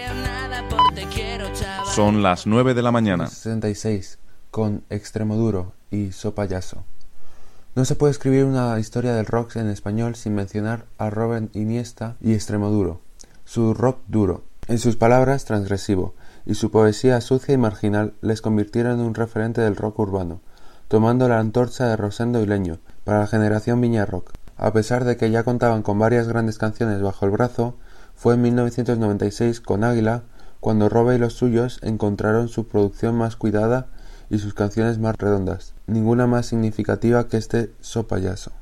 Son las 9 de la mañana. 66 con Extremoduro y So Payaso. No se puede escribir una historia del rock en español sin mencionar a Robert Iniesta y Extremoduro. Su rock duro, en sus palabras transgresivo, y su poesía sucia y marginal les convirtieron en un referente del rock urbano, tomando la antorcha de Rosendo y Leño para la generación Viña Rock. A pesar de que ya contaban con varias grandes canciones bajo el brazo, fue en 1996 con Águila cuando Robe y los suyos encontraron su producción más cuidada y sus canciones más redondas, ninguna más significativa que este So Payaso.